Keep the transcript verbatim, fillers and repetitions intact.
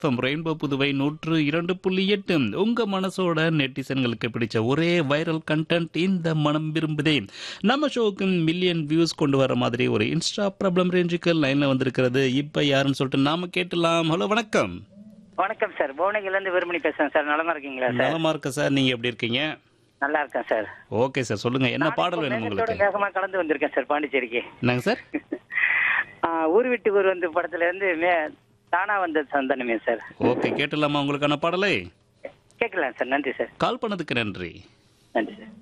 FM rainbow Puduvai நூற்று இரண்டு புள்ளி எட்டு. உங்க மனசோட நெட்டிசன்களுக்கு பிடிச்ச ஒரே வைரல் கண்டென்ட் இந்த மனம் விரும்புதே. நம்ம ஷோவுக்கு மில்லியன் வியூஸ் கொண்டு வர மாதிரி ஒரு இன்ஸ்டா ப்ராப்ளம் ரேஞ்சுக்கு லைன்ல வந்திருக்கிறது. இப்ப யாருன்னு சொல்லிட்டு நாம கேட்டலாம். ஹலோ, வணக்கம். வணக்கம் சார், புவனகிரில இருந்து வீரமணி பேசுறேன் சார். நலமா இருக்கீங்களா சார்? நலமா இருக்க சார், நீங்க எப்படி இருக்கீங்க? நல்லா இருக்கேன் சார். ஓகே சார், சொல்லுங்க என்ன பாடல் வேணும் உங்களுக்கு? வேகமா கலந்து வந்திருக்கேன் சார் பாண்டிச்சேரிக்கு. என்னங்க சார்? ஊர் விட்டு ஊர் வந்து படத்துல இருந்து மே தானா வந்த சந்தனமே சார். ஓகே, கேட்டலாமா உங்களுக்கான பாடலை? கேட்கலாம் சார். நன்றி சார். கால் பண்ணதுக்கு நன்றி. நன்றி சார்.